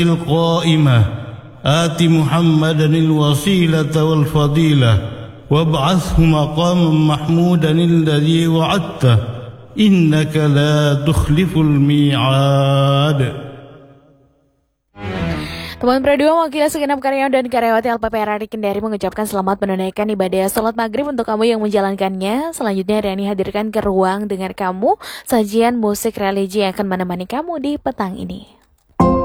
القائمة آت محمدا الوسيلة والفضيلة وابعثه مقاما محمودا الذي وعدته إنك لا تخلف الميعاد. Teman berdua mewakili segenap karyawan dan karyawati LPPR RRI Kendari mengucapkan selamat menunaikan ibadah sholat maghrib untuk kamu yang menjalankannya. Selanjutnya Riani hadirkan ke ruang dengar kamu sajian musik religi yang akan menemani kamu di petang ini.